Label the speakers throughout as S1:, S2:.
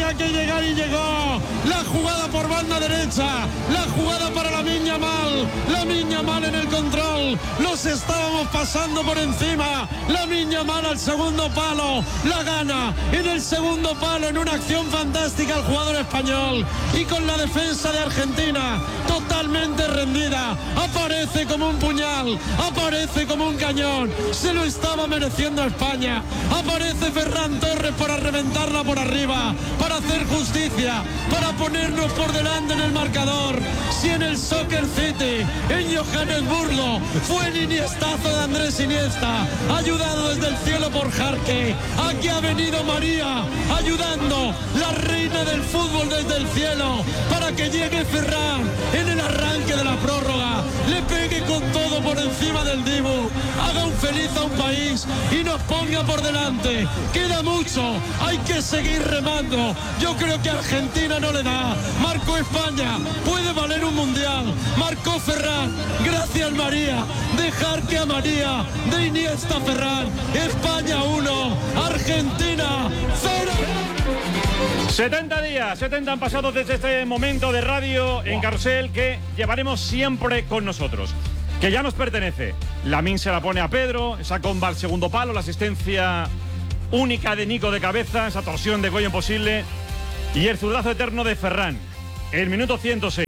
S1: tenía que llegar y llegó. La jugada por banda derecha, la jugada para Lamine Yamal en el control. Los estábamos pasando por encima. Lamine Yamal al segundo palo, la gana en el segundo palo en una acción fantástica el jugador español. Y con la defensa de Argentina totalmente rendida, aparece como un puñal, aparece como un cañón. Se lo estaba mereciendo España. Aparece Ferran Torres para reventarla por arriba, para hacer justicia, para ponernos por delante en el marcador. Si en el Soccer City, en Johannesburgo, fue el iniestazo de Andrés Iniesta, ayudado desde el cielo por Jarque. Aquí ha venido María, ayudando, la reina del fútbol desde el cielo, para que llegue Ferran en el arranque de la prórroga, le pegue con todo por encima del Dibu, haga un feliz a un país y nos ponga por delante. Queda mucho, hay que seguir remando. Yo creo que Argentina no le da. Marcó España, puede valer un mundial. Marcó Ferran, gracias María. Dejar que a María, de Iniesta a Ferran. España 1, Argentina 0.
S2: 70 han pasado desde este momento de radio en Carrusel que llevaremos siempre con nosotros, que ya nos pertenece. Lamine se la pone a Pedro, esa comba al segundo palo, la asistencia única de Nico de cabeza, esa torsión de cuello imposible y el zurdazo eterno de Ferran, el minuto 106.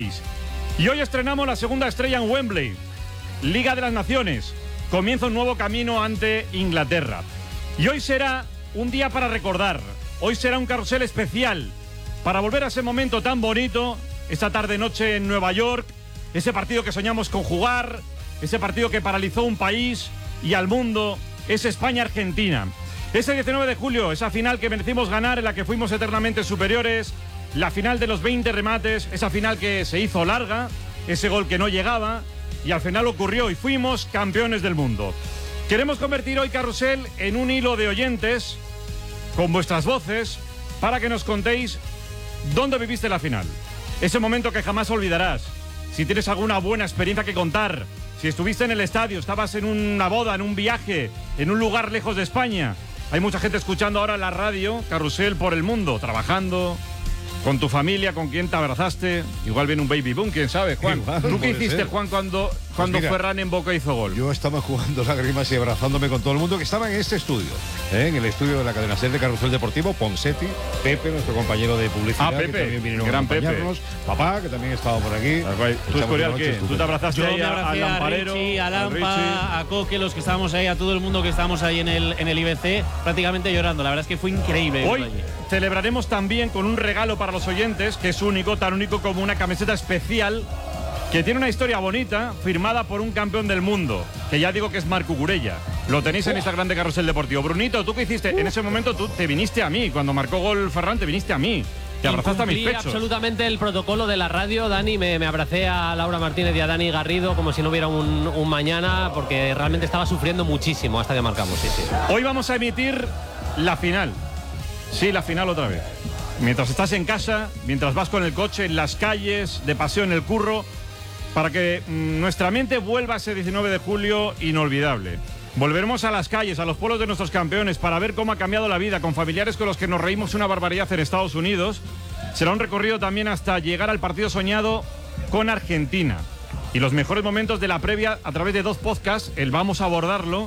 S2: Y hoy estrenamos la segunda estrella en Wembley, Liga de las Naciones, comienza un nuevo camino ante Inglaterra. Y hoy será un día para recordar, hoy será un carrusel especial para volver a ese momento tan bonito, esa tarde-noche en Nueva York, ese partido que soñamos con jugar, ese partido que paralizó un país y al mundo, es España-Argentina. Ese 19 de julio, esa final que merecimos ganar, en la que fuimos eternamente superiores, la final de los 20 remates, esa final que se hizo larga, ese gol que no llegaba, y al final ocurrió y fuimos campeones del mundo. Queremos convertir hoy Carrusel en un hilo de oyentes, con vuestras voces, para que nos contéis dónde viviste la final. Ese momento que jamás olvidarás. Si tienes alguna buena experiencia que contar, si estuviste en el estadio, estabas en una boda, en un viaje, en un lugar lejos de España. Hay mucha gente escuchando ahora la radio, Carrusel por el mundo, trabajando, con tu familia, con quien te abrazaste. Igual viene un baby boom, quién sabe, Juan.
S3: Igual,
S2: ¿Tú qué hiciste,
S3: ser.
S2: Juan, cuando
S3: Mira,
S2: Ferran en Boca hizo gol?
S3: Yo estaba jugando lágrimas y abrazándome con todo el mundo que estaba en este estudio, en el estudio de la cadena SER de Carrusel Deportivo. Ponsetti, Pepe, nuestro compañero de publicidad,
S2: Pepe,
S3: que también vinieron
S2: gran
S3: a acompañarnos.
S2: Pepe.
S3: Papá, que también estaba por aquí.
S2: ¿Tú, Escorial, qué? ¿Tú te abrazaste
S4: Yo
S2: ahí
S4: me abracé
S2: al Lamparero,
S4: a Richie, a Lampa,
S2: Richie?
S4: a Coque, los que estábamos ahí, a todo el mundo que estábamos ahí en el IBC, prácticamente llorando. La verdad es que fue increíble.
S2: Hoy celebraremos también con un regalo para los oyentes, que es único, tan único como una camiseta especial, que tiene una historia bonita, firmada por un campeón del mundo, que ya digo que es Marc Cucurella. Lo tenéis en Instagram de Carrusel Deportivo. Brunito, ¿tú qué hiciste? En ese momento tú te viniste a mí, cuando marcó gol Ferran, te viniste a mí. Te abrazaste a mis pechos.
S4: Absolutamente el protocolo de la radio, Dani. Me abracé a Laura Martínez y a Dani Garrido como si no hubiera un mañana, porque realmente estaba sufriendo muchísimo hasta que marcamos. Sí.
S2: Hoy vamos a emitir la final. Sí, la final otra vez. Mientras estás en casa, mientras vas con el coche, en las calles, de paseo en el curro, para que nuestra mente vuelva a ese 19 de julio inolvidable. Volveremos a las calles, a los pueblos de nuestros campeones, para ver cómo ha cambiado la vida, con familiares con los que nos reímos una barbaridad en Estados Unidos. Será un recorrido también hasta llegar al partido soñado con Argentina. Y los mejores momentos de la previa a través de 2 podcasts, el Vamos a abordarlo,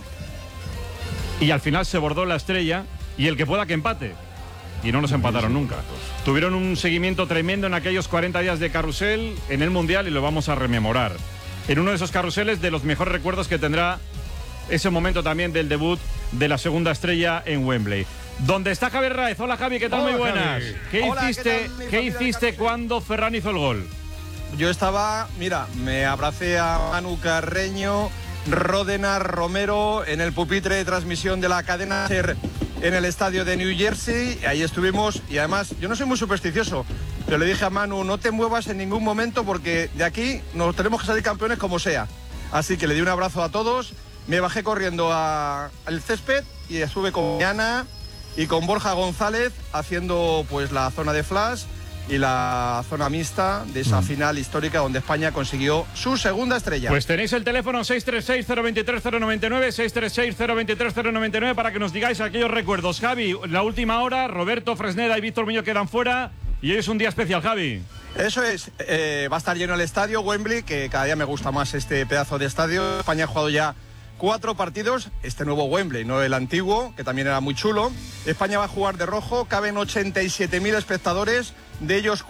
S2: y al final se bordó la estrella, y el que pueda que empate. Y no nos empataron nunca. Tuvieron un seguimiento tremendo en aquellos 40 días de carrusel en el Mundial y lo vamos a rememorar. En uno de esos carruseles de los mejores recuerdos que tendrá ese momento también del debut de la segunda estrella en Wembley. ¿Dónde está Javier Raez? Hola Javi, ¿qué tal?
S3: Hola,
S2: muy buenas.
S3: Javi.
S2: ¿Qué
S5: Hola,
S2: hiciste,
S5: ¿qué tal, mi
S2: ¿qué hiciste cuando Ferran hizo el gol?
S5: Yo estaba, mira, me abracé a Manu Carreño, Ródenas, Romero en el pupitre de transmisión de la cadena SER en el estadio de New Jersey. Ahí estuvimos y además yo no soy muy supersticioso, pero le dije a Manu, no te muevas en ningún momento porque de aquí nos tenemos que salir campeones como sea. Así que le di un abrazo a todos, me bajé corriendo al césped y estuve con Ana y con Borja González haciendo pues la zona de flash y la zona mixta de esa final histórica donde España consiguió su segunda estrella.
S2: Pues tenéis el teléfono 636-023-099, 636-023-099 para que nos digáis aquellos recuerdos. Javi, la última hora, Roberto, Fresneda y Víctor Muñoz quedan fuera y hoy es un día especial, Javi.
S5: Eso es, va a estar lleno el estadio Wembley, que cada día me gusta más este pedazo de estadio. España ha jugado ya 4 partidos, este nuevo Wembley, no el antiguo, que también era muy chulo. España va a jugar de rojo, caben 87.000 espectadores, de ellos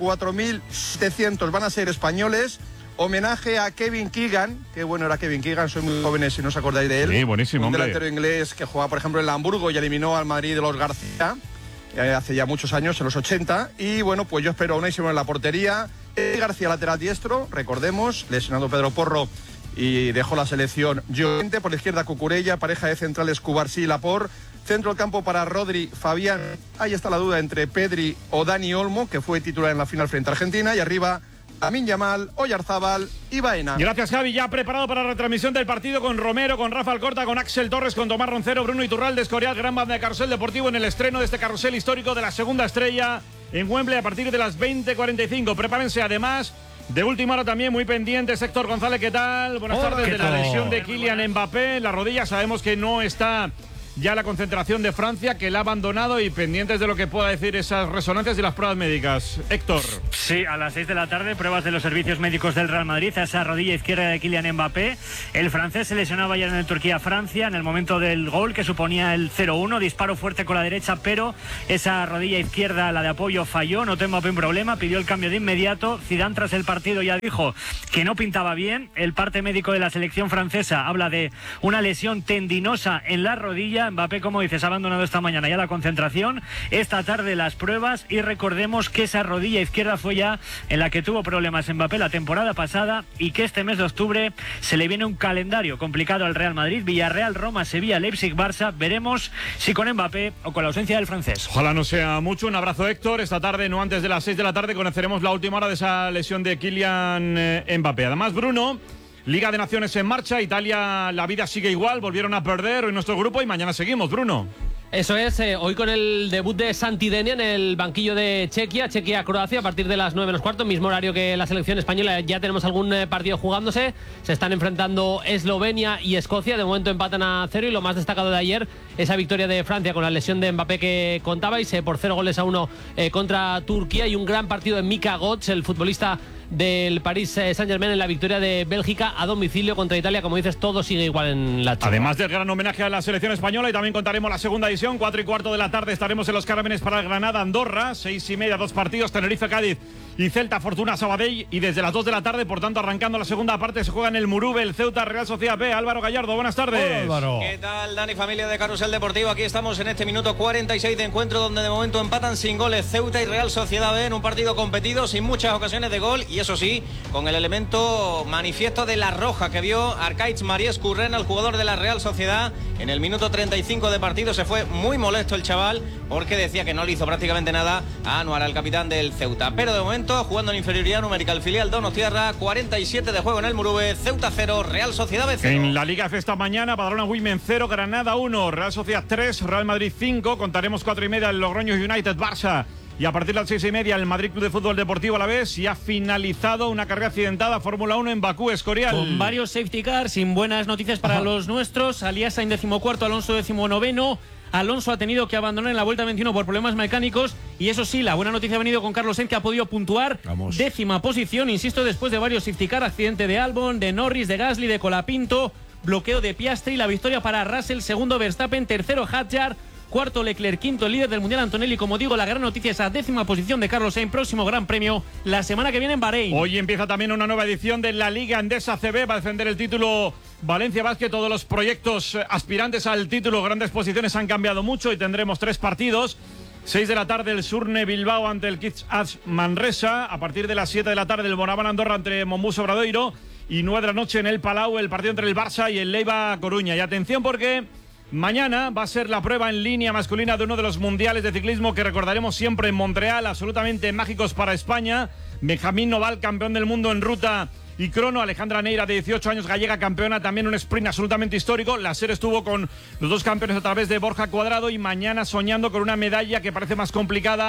S5: 4.700 van a ser españoles. Homenaje a Kevin Keegan, qué bueno era Kevin Keegan, sois muy jóvenes si no os acordáis de él.
S2: Sí, buenísimo,
S5: un
S2: hombre.
S5: delantero inglés que jugaba, por ejemplo, en el Hamburgo y eliminó al Madrid de los García, hace ya muchos años, en los 80. Y bueno, pues yo espero a Unai Simón en la portería. García, lateral diestro, recordemos, lesionado Pedro Porro y dejó la selección Llorente. Por la izquierda Cucurella, pareja de centrales Cubarsí y Laporte. Centro del campo para Rodri, Fabián. Ahí está la duda entre Pedri o Dani Olmo, que fue titular en la final frente a Argentina. Y arriba Lamine Yamal, Oyarzábal y Baena.
S2: Gracias, Javi. Ya preparado para la retransmisión del partido con Romero, con Rafa Alcorta, con Axel Torres, con Tomás Roncero, Bruno Iturralde, Escorial, gran banda de Carrusel Deportivo en el estreno de este carrusel histórico de la segunda estrella en Wembley a partir de las 20:45. Prepárense además. De última hora también muy pendientes, Héctor González, ¿qué tal? Buenas tardes. De la lesión de Kylian Mbappé, la rodilla, sabemos que no está ya la concentración de Francia, que la ha abandonado, y pendientes de lo que pueda decir esas resonancias y las pruebas médicas. Héctor.
S6: Sí, a las 6 de la tarde, pruebas de los servicios médicos del Real Madrid a esa rodilla izquierda de Kylian Mbappé. El francés se lesionaba ayer en el Turquía-Francia en el momento del gol que suponía el 0-1, disparo fuerte con la derecha, pero esa rodilla izquierda, la de apoyo, falló, notó Mbappé un problema, pidió el cambio de inmediato. Zidane tras el partido ya dijo que no pintaba bien. El parte médico de la selección francesa habla de una lesión tendinosa en la rodilla. Mbappé, como dices, ha abandonado esta mañana ya la concentración, esta tarde las pruebas, y recordemos que esa rodilla izquierda fue ya en la que tuvo problemas Mbappé la temporada pasada, y que este mes de octubre se le viene un calendario complicado al Real Madrid: Villarreal, Roma, Sevilla, Leipzig, Barça. Veremos si con Mbappé o con la ausencia del francés.
S2: Ojalá no sea mucho. Un abrazo, Héctor. Esta tarde, no antes de las 6 de la tarde, conoceremos la última hora de esa lesión de Kylian Mbappé. Además, Bruno, Liga de Naciones en marcha, Italia, la vida sigue igual, volvieron a perder hoy nuestro grupo y mañana seguimos, Bruno.
S4: Eso es, hoy con el debut de Santidenia en el banquillo de Chequia-Croacia a partir de las 9 menos cuarto, mismo horario que la selección española. Ya tenemos algún partido jugándose, se están enfrentando Eslovenia y Escocia, de momento empatan a 0, y lo más destacado de ayer, esa victoria de Francia con la lesión de Mbappé que contabais, por 0-1 contra Turquía, y un gran partido de Mika Götze, el futbolista del Paris Saint-Germain, en la victoria de Bélgica a domicilio contra Italia. Como dices, todo sigue igual en la Chuva.
S2: Además del gran homenaje a la selección española, y también contaremos la segunda edición, 4:15 de la tarde estaremos en los Cármenes para el Granada-Andorra, 6:30, 2 partidos, Tenerife-Cádiz y Celta-Fortuna-Sabadell, y desde las 2 de la tarde, por tanto, arrancando la segunda parte, se juega en el Murube, el Ceuta-Real Sociedad B. Álvaro Gallardo, buenas tardes.
S3: Hola, Álvaro.
S7: ¿Qué tal, Dani, familia de Carrusel Deportivo? Aquí estamos en este minuto 46 de encuentro, donde de momento empatan sin goles Ceuta y Real Sociedad B en un partido competido, sin muchas ocasiones de gol, y eso sí, con el elemento manifiesto de la roja que vio Arcaiz Mariescu Rena, el jugador de la Real Sociedad. En el minuto 35 de partido se fue muy molesto el chaval, porque decía que no le hizo prácticamente nada a Anuar, al capitán del Ceuta. Pero de momento, jugando en inferioridad numérica el filial Donostiarra, 47 de juego en el Murube, Ceuta 0, Real Sociedad B 0.
S2: En la Liga F esta mañana, Badalona Women 0, Granada 1, Real Sociedad 3, Real Madrid 5. Contaremos 4:30 el Logroño United Barça. Y a partir de las 6:30 el Madrid Club de Fútbol Deportivo Alavés. Y ha finalizado una carrera accidentada Fórmula 1 en Bakú, Escorial.
S6: Con varios safety cars, sin buenas noticias para los nuestros. Aliasa en 14º, Alonso 19º. Alonso ha tenido que abandonar en la vuelta 21 por problemas mecánicos. Y eso sí, la buena noticia ha venido con Carlos Sainz, que ha podido puntuar.
S3: Vamos.
S6: 10ª posición, insisto, después de varios safety car. Accidente de Albon, de Norris, de Gasly, de Colapinto. Bloqueo de Piastri. La victoria para Russell, segundo Verstappen, tercero Hadjar, cuarto Leclerc, quinto el líder del Mundial Antonelli. Como digo, la gran noticia es esa 10ª posición de Carlos Sainz. Próximo Gran Premio la semana que viene en Bahrein.
S2: Hoy empieza también una nueva edición de la Liga Endesa CB. Va a defender el título Valencia Basket. Todos los proyectos aspirantes al título, grandes posiciones, han cambiado mucho y tendremos 3 partidos. 6 de la tarde el Surne Bilbao ante el Kids Ads Manresa. A partir de las 7 de la tarde el Moraván Andorra ante Mombus Obradoiro. Y 9 de la noche en el Palau el partido entre el Barça y el Leiva Coruña. Y atención, porque mañana va a ser la prueba en línea masculina de uno de los mundiales de ciclismo que recordaremos siempre en Montreal, absolutamente mágicos para España. Benjamín Noval, campeón del mundo en ruta y crono. Alejandra Neira, de 18 años, gallega, campeona, también un sprint absolutamente histórico. La SER estuvo con los 2 campeones a través de Borja Cuadrado, y mañana soñando con una medalla que parece más complicada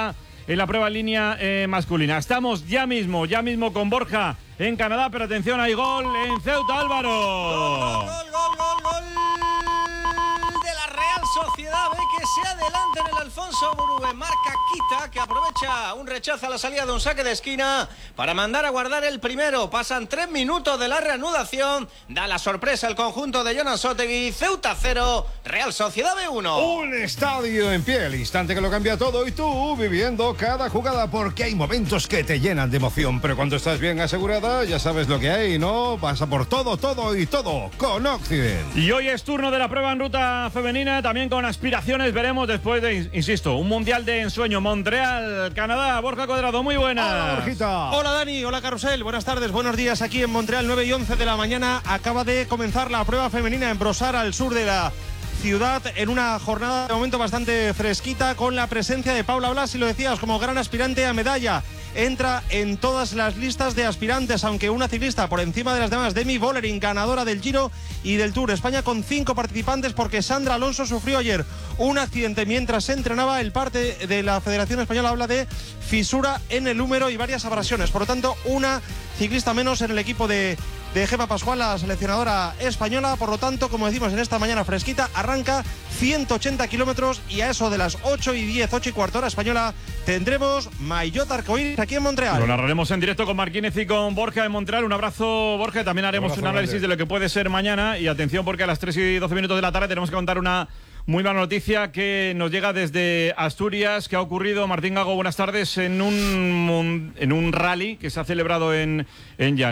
S2: en la prueba en línea masculina. Estamos ya mismo con Borja en Canadá, pero atención, hay gol en Ceuta, Álvaro.
S7: Gol de la Real Sociedad B, que se adelanta en el Alfonso Murugue. Marca Quita, que aprovecha un rechazo a la salida de un saque de esquina para mandar a guardar el primero. Pasan 3 minutos de la reanudación. Da la sorpresa el conjunto de Jonas Otegui. Ceuta 0, Real Sociedad B 1.
S3: Un estadio en pie, el instante que lo cambia todo, y tú viviendo cada jugada, porque hay momentos que te llenan de emoción, pero cuando estás bien asegurada ya sabes lo que hay, ¿no? Pasa por todo con Occident.
S2: Y hoy es turno de la prueba en ruta femenina, también con aspiraciones, veremos después de, insisto, un mundial de ensueño. Montreal, Canadá. Borja Cuadrado, muy buenas.
S3: Hola, Borjita.
S8: Hola, Dani. Hola, Carrusel. Buenas tardes, buenos días. Aquí en Montreal, 9 y 11 de la mañana. Acaba de comenzar la prueba femenina en Brossard, al sur de la ciudad, en una jornada de momento bastante fresquita, con la presencia de Paula Blas, y lo decías, como gran aspirante a medalla. Entra en todas las listas de aspirantes, aunque una ciclista por encima de las demás, Demi Vollering, ganadora del Giro y del Tour. España con 5 participantes, porque Sandra Alonso sufrió ayer un accidente mientras se entrenaba. El parte de la Federación Española habla de fisura en el húmero y varias abrasiones. Por lo tanto, una ciclista menos en el equipo de Gemma Pascual, la seleccionadora española. Por lo tanto, como decimos, en esta mañana fresquita, arranca 180 kilómetros, y a eso de las 8:10, 8:15 hora española, tendremos Maillot Arcoíris aquí en Montreal.
S2: Lo narraremos en directo con Marquínez y con Borja en Montreal. Un abrazo, Borja. También haremos un análisis de lo que puede ser mañana. Y atención, porque a las 3:12 de la tarde tenemos que contar una muy mala noticia que nos llega desde Asturias. ¿Qué ha ocurrido? Martín Gago, buenas tardes. En un rally que se ha celebrado en Llanes.